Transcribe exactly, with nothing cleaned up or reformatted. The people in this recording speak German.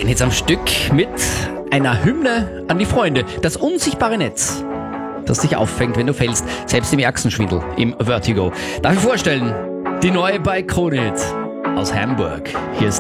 Zehn Hits am Stück mit einer Hymne an die Freunde. Das unsichtbare Netz, das dich auffängt, wenn du fällst. Selbst im ärgsten Schwindel, im Vertigo. Darf ich vorstellen, die neue bei Kronit aus Hamburg. Hier ist